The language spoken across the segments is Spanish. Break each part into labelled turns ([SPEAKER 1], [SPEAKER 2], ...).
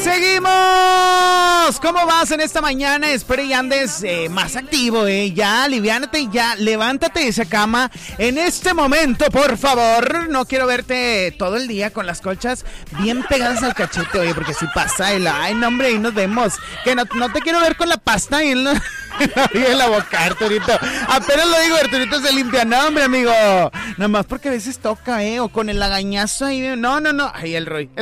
[SPEAKER 1] ¡Seguimos! ¿Cómo vas en esta mañana? Espero y andes más activo, Ya, aliviánate, ya, levántate de esa cama. En este momento, por favor, no quiero verte todo el día con las colchas bien pegadas al cachete, oye, porque si pasa el... Ay, no, hombre, ahí nos vemos. Que no te quiero ver con la pasta ahí en la boca, Arturito. Apenas lo digo, Arturito se limpia. No, hombre, amigo. Nada más porque a veces toca, o con el lagañazo ahí. No. Ay, el Roy.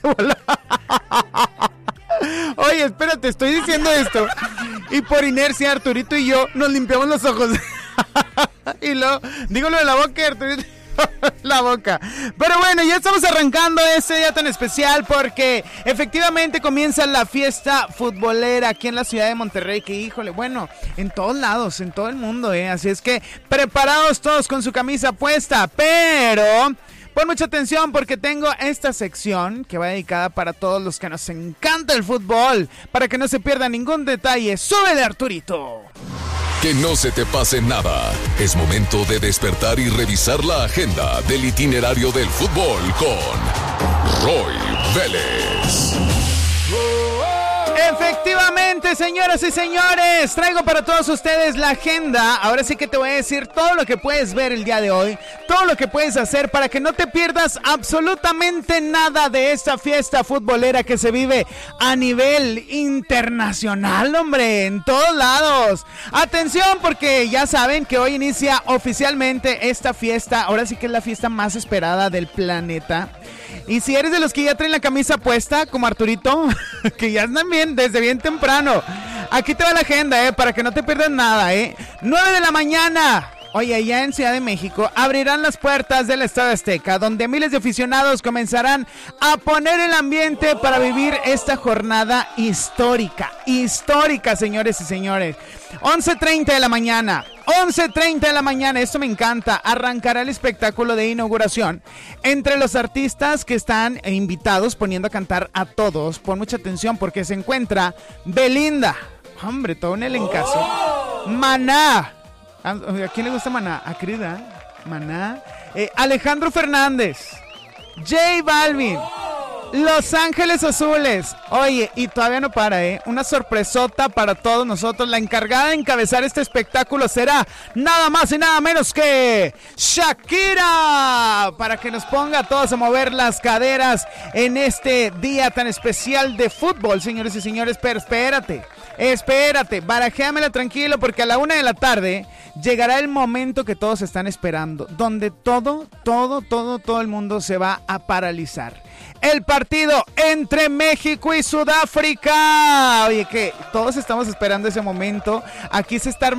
[SPEAKER 1] Oye, espérate, estoy diciendo esto y por inercia Arturito y yo nos limpiamos los ojos. Y luego digo lo de la boca, Arturito, la boca. Pero bueno, ya estamos arrancando este día tan especial porque efectivamente comienza la fiesta futbolera aquí en la ciudad de Monterrey, que híjole, bueno, en todos lados, en todo el mundo, así es que preparados todos con su camisa puesta, pero... Pon mucha atención porque tengo esta sección que va dedicada para todos los que nos encanta el fútbol, para que no se pierda ningún detalle. ¡Súbele, Arturito!
[SPEAKER 2] Que no se te pase nada. Es momento de despertar y revisar la agenda del itinerario del fútbol con Roy Vélez.
[SPEAKER 1] Efectivamente, señoras y señores, traigo para todos ustedes la agenda. Ahora sí que te voy a decir todo lo que puedes ver el día de hoy, todo lo que puedes hacer para que no te pierdas absolutamente nada de esta fiesta futbolera que se vive a nivel internacional, hombre, en todos lados. Atención, porque ya saben que hoy inicia oficialmente esta fiesta. Ahora sí que es la fiesta más esperada del planeta. Y si eres de los que ya traen la camisa puesta, como Arturito, que ya andan bien, desde bien temprano, aquí te va la agenda, para que no te pierdas nada, 9 de la mañana. Oye, allá en Ciudad de México abrirán las puertas del Estadio Azteca, donde miles de aficionados comenzarán a poner el ambiente para vivir esta jornada histórica, señores y señores. 11:30 de la mañana. 11:30 de la mañana, esto me encanta, arrancará el espectáculo de inauguración. Entre los artistas que están invitados poniendo a cantar a todos, pon mucha atención porque se encuentra Belinda, hombre, todo un elencazo, Maná, ¿a quién le gusta Maná? A Crida, Maná, Alejandro Fernández, J Balvin, Los Ángeles Azules. Oye, y todavía no para, una sorpresota para todos nosotros. La encargada de encabezar este espectáculo será nada más y nada menos que Shakira, para que nos ponga a todos a mover las caderas en este día tan especial de fútbol, señores y señores. Pero espérate, barajéamela tranquilo porque a la 1 de la tarde llegará el momento que todos están esperando, donde todo el mundo se va a paralizar. El partido entre México y Sudáfrica. Oye, que todos estamos esperando ese momento. Aquí se está